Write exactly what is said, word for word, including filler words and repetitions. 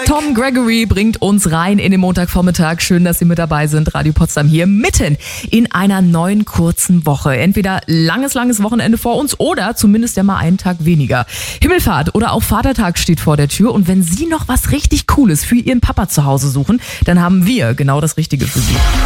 Tom Gregory bringt uns rein in den Montagvormittag. Schön, dass Sie mit dabei sind. Radio Potsdam hier mitten in einer neuen kurzen Woche. Entweder langes, langes Wochenende vor uns oder zumindest ja mal einen Tag weniger. Himmelfahrt oder auch Vatertag steht vor der Tür. Und wenn Sie noch was richtig Cooles für Ihren Papa zu Hause suchen, dann haben wir genau das Richtige für Sie.